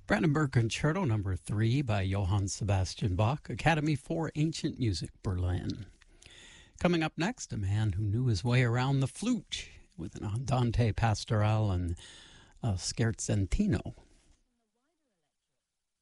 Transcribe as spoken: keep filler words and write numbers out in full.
Brandenburg Concerto number three by Johann Sebastian Bach, Academy for Ancient Music, Berlin. Coming up next, a man who knew his way around the flute with an Andante Pastorale and a Scherzentino.